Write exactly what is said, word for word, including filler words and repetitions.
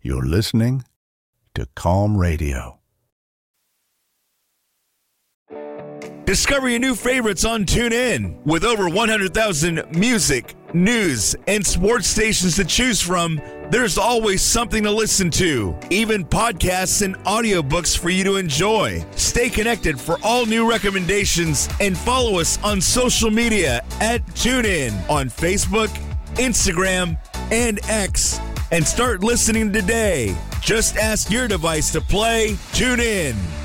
You're listening to Calm Radio. Discover your new favorites on TuneIn. With over one hundred thousand music, news, and sports stations to choose from, there's always something to listen to. Even podcasts and audiobooks for you to enjoy. Stay connected for all new recommendations and follow us on social media at TuneIn on Facebook, Instagram, and X. And start listening today. Just ask your device to play TuneIn.